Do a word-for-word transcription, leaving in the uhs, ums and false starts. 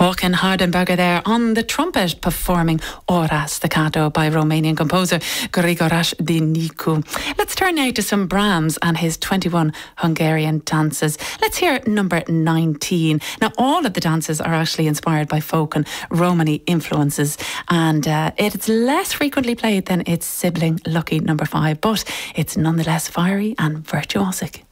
Håkan Hardenberger there on the trumpet, performing Ora Staccato by Romanian composer Grigoras Dinicu. Let's turn now to some Brahms and his twenty-one Hungarian dances. Let's hear number nineteen. Now, all of the dances are actually inspired by folk and Romani influences, and uh, it's less frequently played than its sibling Lucky number five, but it's nonetheless fiery and virtuosic.